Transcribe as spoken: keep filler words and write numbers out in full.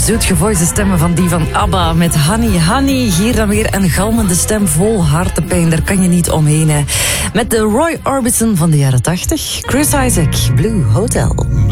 zoetgevoiste stemmen van die van ABBA met Honey Honey. Hier dan weer een galmende stem vol hartepijn, daar kan je niet omheen. Hè. Met de Roy Orbison van de jaren tachtig. Chris Isaak, Blue Hotel.